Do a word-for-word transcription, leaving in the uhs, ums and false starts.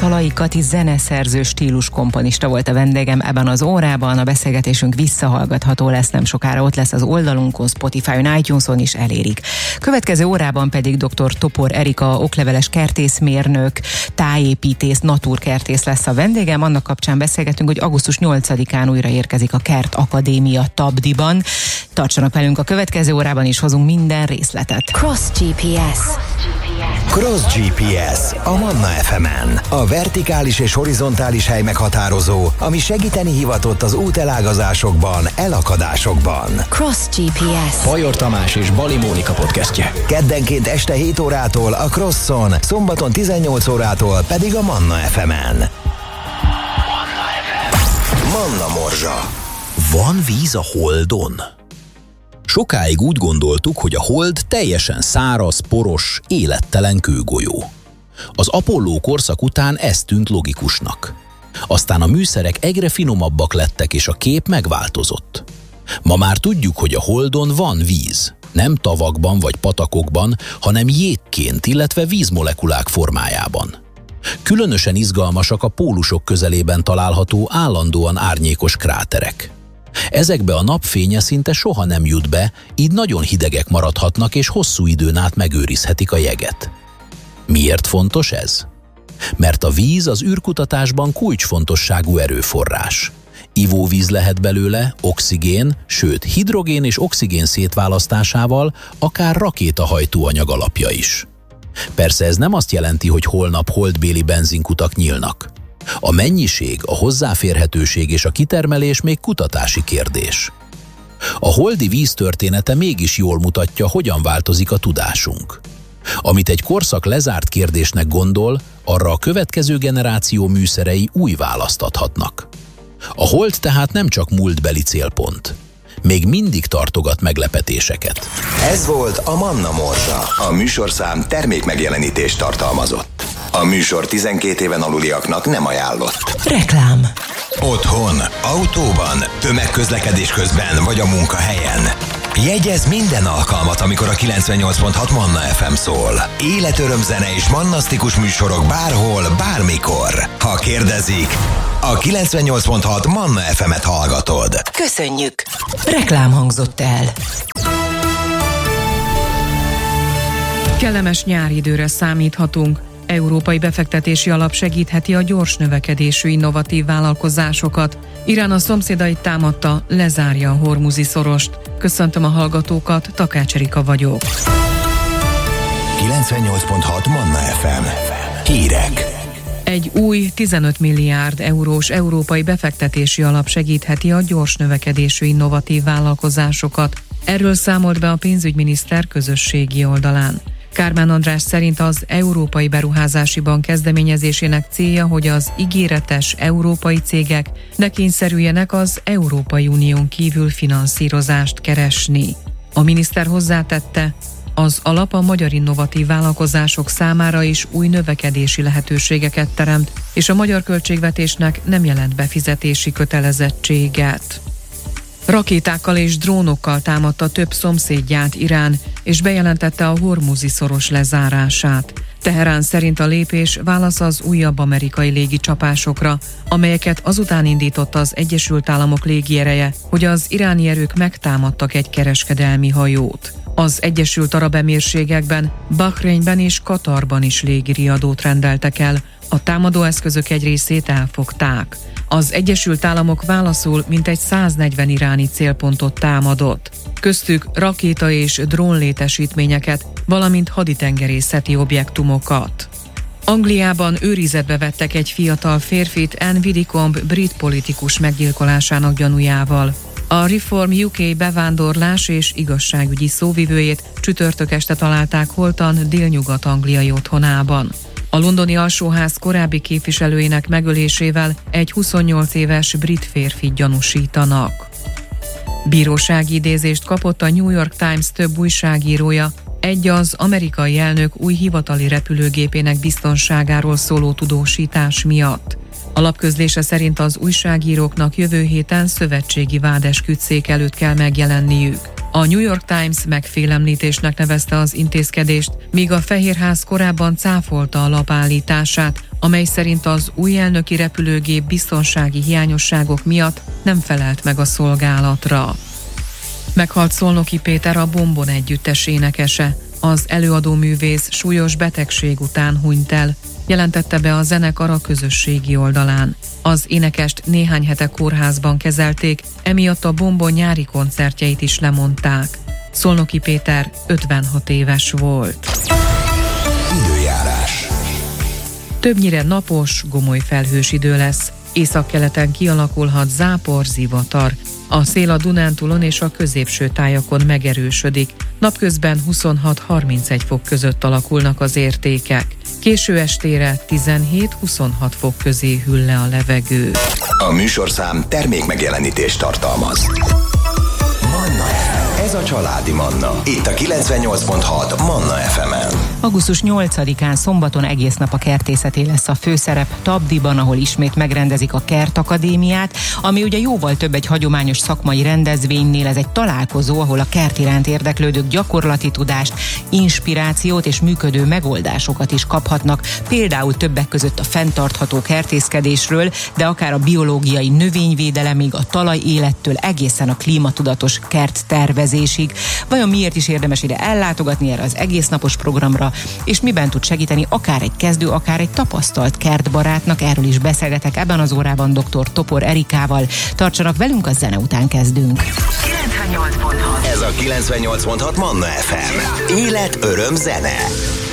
Szalai Kati zeneszerző, stílus komponista volt a vendégem ebben az órában. A beszélgetésünk visszahallgatható lesz nem sokára, ott lesz az oldalunkon, Spotify-on, iTunes-on is elérik. Következő órában pedig dr. Topor Erika, okleveles kertészmérnök, tájépítész, naturkertész lesz a vendégem. Annak kapcsán beszélgetünk, hogy augusztus nyolcadikán újra érkezik a Kert Akadémia Tabdiban. Tartsanak velünk a következő órában is, hozunk minden részletet. Cross gé pé es. Cross gé pé es, a Manna ef emen. A vertikális és horizontális hely meghatározó, ami segíteni hivatott az útelágazásokban, elakadásokban. Cross gé pé es. Bajor Tamás és Bali Mónika podcastje. Keddenként este hét órától a Crosson, szombaton tizennyolc órától pedig a Manna ef emen. Manna ef em. Manna Morzsa. Van víz a Holdon? Sokáig úgy gondoltuk, hogy a Hold teljesen száraz, poros, élettelen kőgolyó. Az Apolló korszak után ez tűnt logikusnak. Aztán a műszerek egyre finomabbak lettek, és a kép megváltozott. Ma már tudjuk, hogy a Holdon van víz. Nem tavakban vagy patakokban, hanem jégként, illetve vízmolekulák formájában. Különösen izgalmasak a pólusok közelében található állandóan árnyékos kráterek. Ezekbe a napfénye szinte soha nem jut be, így nagyon hidegek maradhatnak és hosszú időn át megőrizhetik a jeget. Miért fontos ez? Mert a víz az űrkutatásban kulcsfontosságú erőforrás. Ivóvíz lehet belőle, oxigén, sőt hidrogén és oxigén szétválasztásával akár rakétahajtóanyag alapja is. Persze ez nem azt jelenti, hogy holnap holdbéli benzinkutak nyílnak. A mennyiség, a hozzáférhetőség és a kitermelés még kutatási kérdés. A holdi víz története mégis jól mutatja, hogyan változik a tudásunk. Amit egy korszak lezárt kérdésnek gondol, arra a következő generáció műszerei új választ adhatnak. A hold tehát nem csak múltbeli célpont. Még mindig tartogat meglepetéseket. Ez volt a Manna Morzsa. A műsorszám termékmegjelenítést tartalmazott. A műsor tizenkét éven aluliaknak nem ajánlott. Reklám. Otthon, autóban, tömegközlekedés közben vagy a munkahelyen. Jegyezz minden alkalmat, amikor a kilencvennyolc pont hat Manna ef em szól. Életöröm zene és mannasztikus műsorok bárhol, bármikor. Ha kérdezik, a kilencvennyolc pont hat Manna ef emet hallgatod. Köszönjük! Reklám hangzott el. Kellemes nyári időre számíthatunk. Európai Befektetési Alap segítheti a gyors növekedésű innovatív vállalkozásokat. Irán a szomszédait támadta, lezárja a Hormuzi szorost. Köszöntöm a hallgatókat, Takács Erika vagyok. kilencvennyolc pont hat Manna ef em. Hírek. Egy új tizenöt milliárd eurós európai befektetési alap segítheti a gyors növekedésű innovatív vállalkozásokat. Erről számolt be a pénzügyminiszter közösségi oldalán. Kármán András szerint az Európai Beruházási Bank kezdeményezésének célja, hogy az ígéretes európai cégek ne kényszerüljenek az Európai Unión kívül finanszírozást keresni. A miniszter hozzátette, az alap a magyar innovatív vállalkozások számára is új növekedési lehetőségeket teremt, és a magyar költségvetésnek nem jelent befizetési kötelezettséget. Rakétákkal és drónokkal támadta több szomszédját Irán, és bejelentette a Hormuzi szoros lezárását. Teherán szerint a lépés válasz az újabb amerikai légicsapásokra, amelyeket azután indított az Egyesült Államok légiereje, hogy az iráni erők megtámadtak egy kereskedelmi hajót. Az Egyesült Arab Emírségekben, Bahreinben és Katarban is légiriadót rendeltek el, a támadóeszközök egy részét elfogták. Az Egyesült Államok válaszul mintegy száznegyven iráni célpontot támadott, köztük rakéta és drónlétesítményeket, valamint haditengerészeti objektumokat. Angliában őrizetbe vettek egy fiatal férfit Anne Widdecombe brit politikus meggyilkolásának gyanújával. A Reform u ká bevándorlás és igazságügyi szóvivőjét csütörtök este találták holtan délnyugat-angliai otthonában. A londoni alsóház korábbi képviselőinek megölésével egy huszonnyolc éves brit férfit gyanúsítanak. Bírósági idézést kapott a New York Times több újságírója, egy az amerikai elnök új hivatali repülőgépének biztonságáról szóló tudósítás miatt. A lap közlése szerint az újságíróknak jövő héten szövetségi vádesküdtszék előtt kell megjelenniük. A New York Times megfélemlítésnek nevezte az intézkedést, míg a Fehérház korábban cáfolta a lap állítását, amely szerint az új elnöki repülőgép biztonsági hiányosságok miatt nem felelt meg a szolgálatra. Meghalt Szolnoki Péter, a Bombon együttes énekese. Az előadóművész súlyos betegség után hunyt el, jelentette be a zenekar a közösségi oldalán. Az énekest néhány hete kórházban kezelték, emiatt a Bombon nyári koncertjeit is lemondták. Szolnoki Péter ötvenhat éves volt. Időjárás. Többnyire napos, gomoly felhős idő lesz. Északkeleten kialakulhat zápor, zivatar. A szél a Dunántúlon és a középső tájakon megerősödik. Napközben huszonhat-harmincegy fok között alakulnak az értékek. Késő estére tizenhét-huszonhat fok közé hűl le a levegő. A műsorszám termék megjelenítést tartalmaz. Manna ef em. Ez a családi Manna. Itt a kilencvennyolc pont hat Manna ef emen. augusztus nyolcadikán szombaton egész nap a kertészeté lesz a főszerep Tabdiban, ahol ismét megrendezik a Kertakadémiát, ami ugye jóval több egy hagyományos szakmai rendezvénynél. Ez egy találkozó, ahol a kert iránt érdeklődők gyakorlati tudást, inspirációt és működő megoldásokat is kaphatnak, például többek között a fenntartható kertészkedésről, de akár a biológiai növényvédelemig, a talajélettől egészen a klímatudatos kerttervezésig. Vajon miért is érdemes ide ellátogatni erre az egész napos programra, és miben tud segíteni akár egy kezdő, akár egy tapasztalt kertbarátnak? Erről is beszélgetek ebben az órában dr. Topor Erikával. Tartsanak velünk, a zene után kezdünk. Ez a kilencvennyolc pont hat Manna ef em. Élet, öröm, zene.